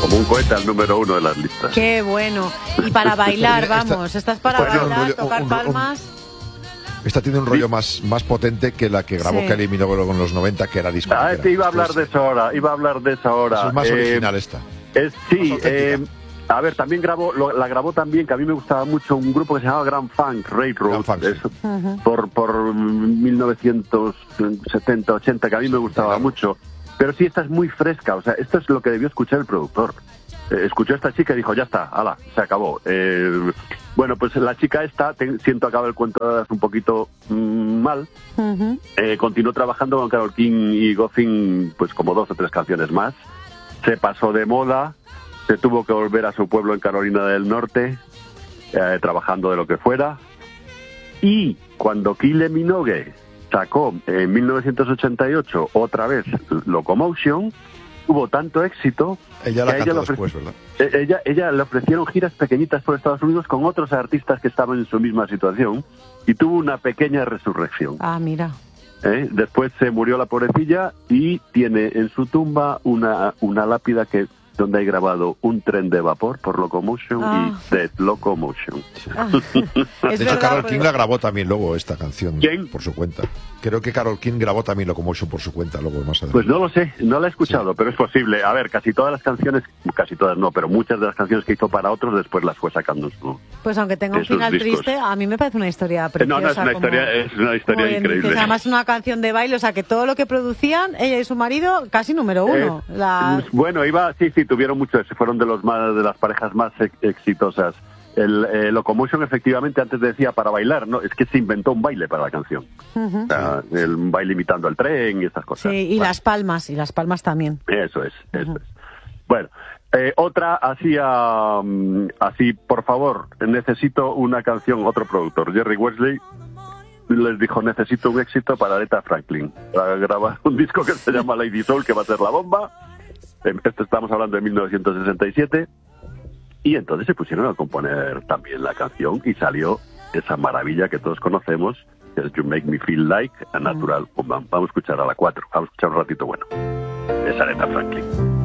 como un cohete al número 1 de las listas. Qué bueno. Y para bailar, vamos. ¿Estás para bailar, tocar palmas? Esta tiene un rollo más potente que la que grabó Kylie Minogue en los 90, que era disco. Iba a hablar de eso ahora. Es más original esta. A ver, también la grabó también, que a mí me gustaba mucho, un grupo que se llamaba Grand Funk Railroad, por 1970, 80, que a mí me gustaba mucho. Pero sí, esta es muy fresca, o sea, esto es lo que debió escuchar el productor. Escuchó a esta chica y dijo, ya está, ala, se acabó. Bueno, pues la chica esta, siento acaba el cuento de hadas un poquito mal, continuó trabajando con Carole King y Goffin, pues como 2 o 3 canciones más, se pasó de moda, se tuvo que volver a su pueblo en Carolina del Norte, trabajando de lo que fuera, y cuando Kylie Minogue sacó en 1988 otra vez Locomotion, tuvo tanto éxito ella la que cantó después, ¿verdad? Ella le ofrecieron giras pequeñitas por Estados Unidos con otros artistas que estaban en su misma situación y tuvo una pequeña resurrección. Ah, mira. Después se murió la pobrecilla y tiene en su tumba una lápida donde hay grabado un tren de vapor por Locomotion y Dead Locomotion. De hecho, Carole King la grabó también luego esta canción. ¿Quién? Por su cuenta. Creo que Carole King grabó también Locomotion por su cuenta luego más adelante. Pues no lo sé, no la he escuchado, pero es posible. A ver, casi todas no, pero muchas de las canciones que hizo para otros después las fue sacando. Pues aunque tenga un final triste, a mí me parece una historia preciosa. No, es una historia increíble. Además una canción de baile, o sea que todo lo que producían, ella y su marido, casi número 1. Bueno, tuvieron mucho, fueron de las parejas más exitosas. El Locomotion, efectivamente, antes decía para bailar, no, es que se inventó un baile para la canción. O sea, el baile imitando al tren y estas cosas. Sí, y las palmas también. Eso es. Bueno, otra así, por favor, necesito una canción, otro productor, Jerry Wesley, les dijo, necesito un éxito para Aretha Franklin, para grabar un disco que se llama Lady Soul, que va a ser la bomba. Esto estamos hablando de 1967. Y entonces se pusieron a componer también la canción y salió esa maravilla que todos conocemos, que es You Make Me Feel Like a Natural Woman. Vamos a escuchar a la 4, vamos a escuchar un ratito bueno. Es Aretha Franklin.